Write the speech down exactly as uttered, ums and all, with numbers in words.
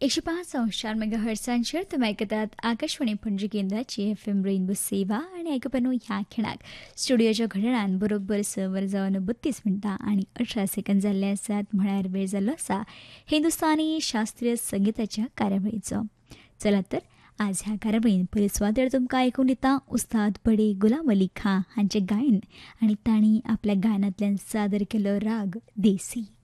एकशे पाच अंश चार मेगा हर्सांचेर तुम्ही ऐकतात आकाशवाणी पणजी केंद्राची एफ एम रेनबो सेवा आणि ऐकपनो ह्या खिणाक स्टुडिओच्या घड्याळान बरोबर स वर जावन बत्तीस मिनटां आणि अठरा सेकंद जाल्ले आसात. म्हळ्यार वेळ जाल्लो आसा हिंदुस्थानी शास्त्रीय संगीताच्या कार्यावळीचो. चला तर आज ह्या कार्यावळीन पयली सुवातेर तुमकां आयकून दिता उस्ताद बडे गुलाम अली खां हांचें गायन आणि तांणी आपल्या गायनांतल्यान सादर केलो राग देसी.